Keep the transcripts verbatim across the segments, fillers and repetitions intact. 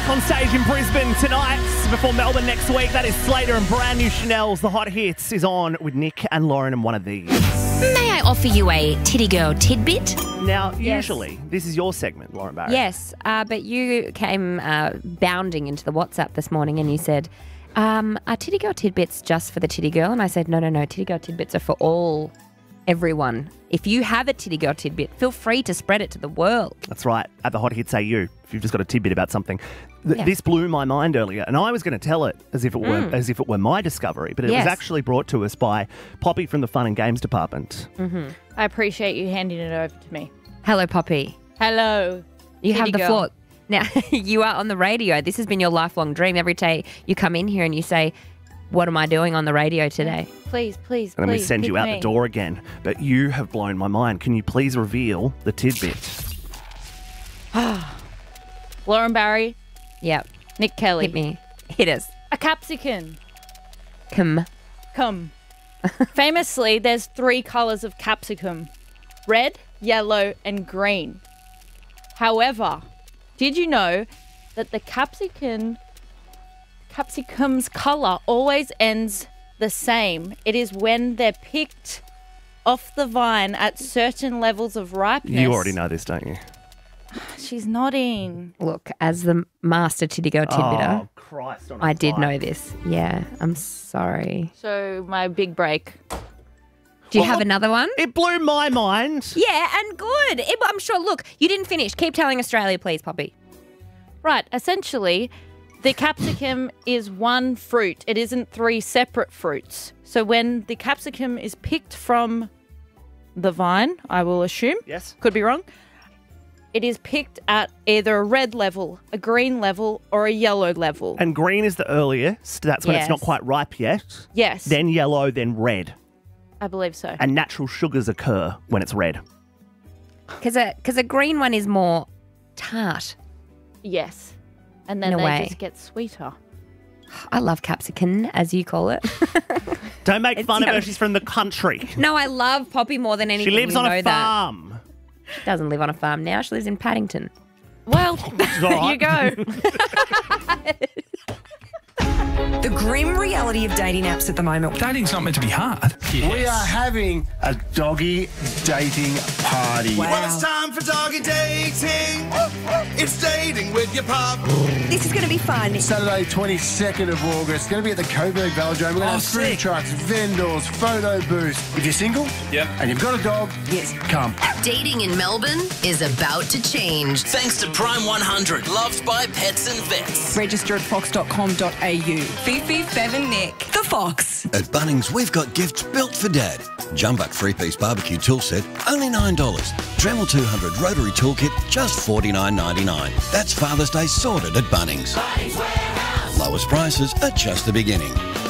back on stage in Brisbane tonight before Melbourne next week. That is Slater and brand new Chanel's The Hot Hits is on with Nick and Lauren and one of these. May I offer you a titty girl tidbit? Now, Yes. usually, this is your segment, Lauren Barry. Yes, uh, but you came uh, bounding into the WhatsApp this morning and you said, um, are titty girl tidbits just for the titty girl? And I said, no, no, no, titty girl tidbits are for all, everyone. If you have a titty girl tidbit, feel free to spread it to the world. That's right, at the Hot Hits A U, if you've just got a tidbit about something. Th- Yeah. This blew my mind earlier, and I was going to tell it as if it were as if it were my discovery, but it Yes. was actually brought to us by Poppy from the Fun and Games Department. I appreciate you handing it over to me. Hello, Poppy. Hello. You Titty have the girl. floor. Now, you are on the radio. This has been your lifelong dream. Every day you come in here and you say, what am I doing on the radio today? Please, please, And then we please. send pick you out me. the door again. But you have blown my mind. Can you please reveal the tidbit? Lauren Barry, Yep. Nick Kelly. Hit me. Hit us. A capsicum. Come. Come. Famously, there's three colours of capsicum. Red, yellow, and green. However, did you know that the capsicum capsicum's colour always ends the same? It is when they're picked off the vine at certain levels of ripeness. You already know this, don't you? She's nodding. Look, as the master titty girl tidbitter, Oh, Christ on a I did bike. know this. Yeah, I'm sorry. So my big break. Do you Well, have another one? It blew my mind. Yeah, and good. It- I'm sure. Look, you didn't finish. Keep telling Australia, please, Poppy. Right, essentially, the capsicum is one fruit. It isn't three separate fruits. So when the capsicum is picked from the vine, I will assume, Yes. could be wrong, it is picked at either a red level, a green level, or a yellow level. And green is the earliest. That's when it's not Yes. quite ripe yet. Yes, Then yellow, then red. I believe so. And natural sugars occur when it's red. Because a, cause a green one is more tart. Yes. And then In a they way. just get sweeter. I love capsicum, as you call it. Don't make It's fun of her. yummy. She's from the country. No, I love Poppy more than She anything. lives you on know a that. farm. She doesn't live on a farm now. She lives in Paddington. Well, all there you right. go. The grim reality of dating apps at the moment. Dating's not meant to be hard. We are having a doggy dating party. Wow. Time for doggy dating. It's dating with your pup. This is going to be fun. Saturday, twenty-second of August. Going to be at the Coburg Velodrome. We're going to Oh, have food sick. trucks, vendors, photo booths. If you're single Yep. and you've got a dog, Yes. come. Dating in Melbourne is about to change. Thanks to Prime one hundred, loved by pets and vets. Register at fox dot com dot a u. Fifi, Bev and Nick. The Fox. At Bunnings, we've got gifts built for Dad. Jumbuck three-piece barbecue tool set, only nine dollars. Dremel two hundred rotary toolkit, just forty-nine ninety-nine. That's Father's Day sorted at Bunnings. Lowest prices are just the beginning.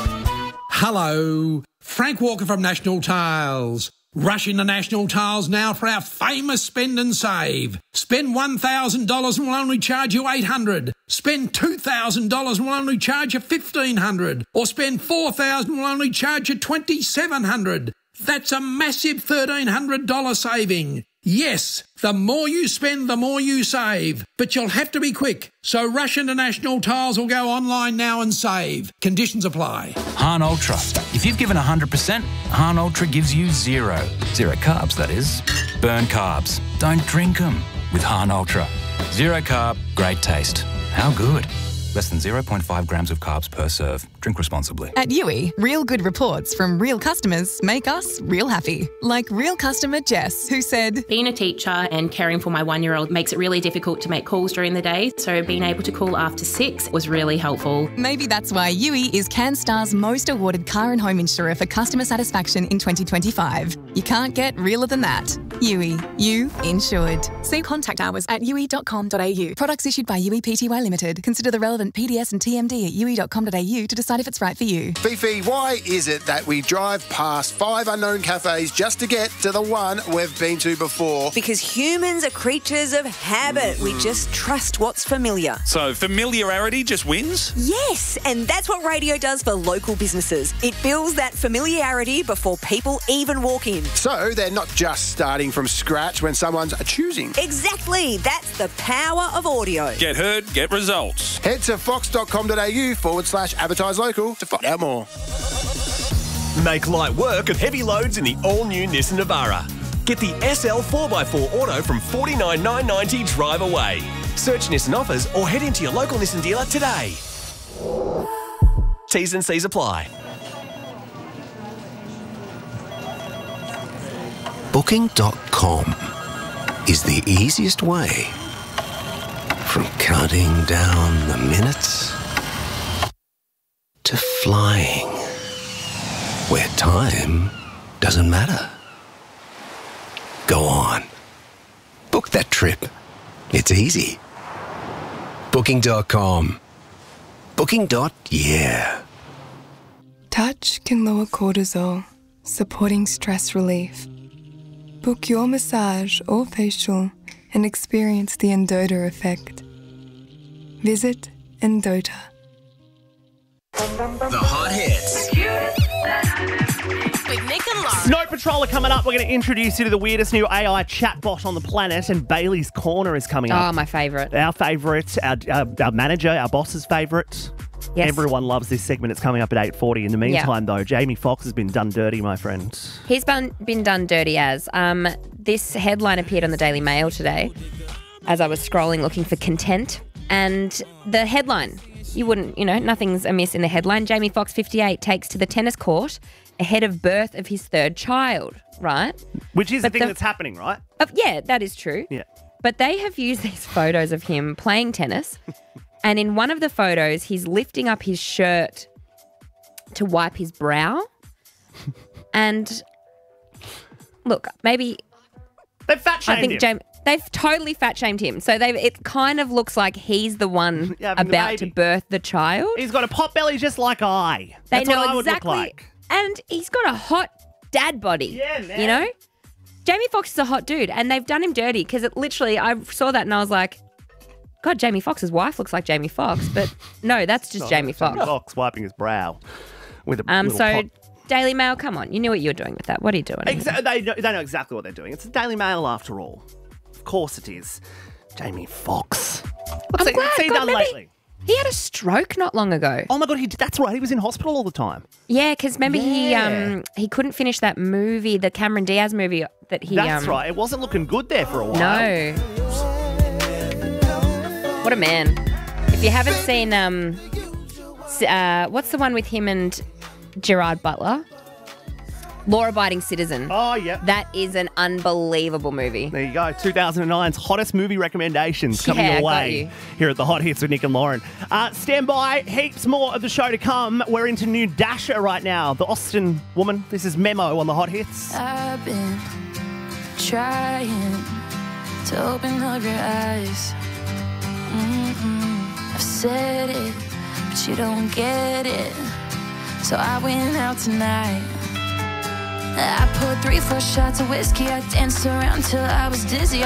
Hello, Frank Walker from National Tiles. Rush into National Tiles now for our famous spend and save. Spend one thousand dollars and we'll only charge you eight hundred dollars. Spend two thousand dollars and we'll only charge you fifteen hundred dollars. Or spend four thousand dollars and we'll only charge you twenty-seven hundred dollars. That's a massive thirteen hundred dollars saving. Yes, the more you spend, the more you save. But you'll have to be quick. So rush into National Tiles or go online now and save. Conditions apply. Han Ultra. If you've given one hundred percent, Han Ultra gives you zero. Zero carbs, that is. Burn carbs. Don't drink them with Han Ultra. Zero carb, great taste. How good? Less than zero point five grams of carbs per serve. Drink responsibly. At Yui, real good reports from real customers make us real happy. Like real customer Jess, who said, being a teacher and caring for my one-year-old makes it really difficult to make calls during the day, so being able to call after six was really helpful. maybe that's why Yui is CanStar's most awarded car and home insurer for customer satisfaction in twenty twenty-five. You can't get realer than that. Yui, you insured. See contact hours at yui dot com dot a u. Products issued by Yui Pty Limited. Consider the relevant P D S and T M D at yui dot com dot a u to decide decide if it's right for you. Fifi, why is it that we drive past five unknown cafes just to get to the one we've been to before? Because humans are creatures of habit. We just trust what's familiar. So familiarity just wins? Yes, and that's what radio does for local businesses. It builds that familiarity before people even walk in. So they're not just starting from scratch when someone's choosing. Exactly. That's the power of audio. Get heard, get results. Head to fox.com.au forward slash advertise local to find out more. Make light work of heavy loads in the all-new Nissan Navara. Get the S L four by four Auto from forty-nine thousand nine hundred ninety drive away. Search Nissan offers or head into your local Nissan dealer today. T's and C's apply. Booking dot com is the easiest way from counting down the minutes to flying where time doesn't matter. Go on. Book that trip. It's easy. Booking dot com. Booking. Yeah. Touch can lower cortisol, supporting stress relief. Book your massage or facial and experience the Endota effect. Visit Endota. The hot hits. With Nick and Lauren. Snow Patrol are coming up. We're going to introduce you to the weirdest new A I chatbot on the planet, and Bailey's Corner is coming up. Oh, my favourite. Our favourite, our, our, our manager, our boss's favourite. Yes. Everyone loves this segment. It's coming up at eight forty. In the meantime, though, Jamie Foxx has been done dirty, my friend. He's been, been done dirty as. Um, this headline appeared on the Daily Mail today as I was scrolling looking for content. And the headline, you wouldn't, you know, nothing's amiss in the headline. Jamie Foxx, fifty-eight, takes to the tennis court ahead of birth of his third child, right? Which is But the thing the- that's happening, right? Uh, yeah, that is true. Yeah. But they have used these photos of him playing tennis. And in one of the photos, he's lifting up his shirt to wipe his brow. And look, maybe they've fat shamed I think him. Jamie, they've totally fat shamed him. So they it kind of looks like he's the one Yeah, having the about to baby. birth the child. He's got a pot belly just like I. They That's know what I would exactly, look like. and he's got a hot dad body. Yeah, man. You know, Jamie Foxx is a hot dude, and they've done him dirty because it literally. I saw that and I was like, God, Jamie Foxx's wife looks like Jamie Foxx, but no, that's just Not Jamie Foxx. Foxx wiping his brow with a Um, little so pot. Daily Mail, come on, you knew what you were doing with that. What are you doing? Exa- they, know, they know exactly what they're doing. It's the Daily Mail after all. Of course it is. Jamie Foxx. What's I'm he, glad, what's he God, done maybe- lately? He had a stroke not long ago. Oh my God, he did, that's right. He was in hospital all the time. Yeah, because remember he Yeah. um he couldn't finish that movie, the Cameron Diaz movie that he That's um, right. It wasn't looking good there for a while. No. What a man. If you haven't seen um s- uh what's the one with him and Gerard Butler? Law Abiding Citizen. Oh, yeah. That is an unbelievable movie. There you go. two thousand nine's hottest movie recommendations coming Yeah, your got way you. here at the Hot Hits with Nick and Lauren. Uh, stand by. Heaps more of the show to come. We're into new Dasher right now. The Austin woman. This is Memo on the Hot Hits. I've been trying to open up your eyes. Mm-mm. I've said it, but you don't get it. So I went out tonight. I poured three, four shots of whiskey. I danced around till I was dizzy.